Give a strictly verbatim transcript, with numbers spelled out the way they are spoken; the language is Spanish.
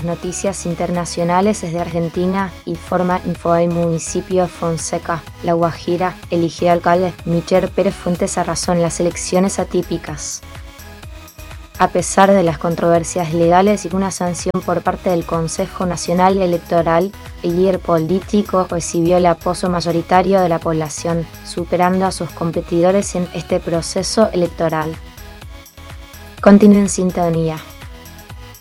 noticias internacionales desde Argentina, informa Infobae Municipio de Fonseca. La Guajira eligió alcalde. Michel Pérez Fuentes arrasó en las elecciones atípicas. A pesar de las controversias legales y una sanción por parte del Consejo Nacional Electoral, el líder político recibió el apoyo mayoritario de la población, superando a sus competidores en este proceso electoral. Continúen en sintonía.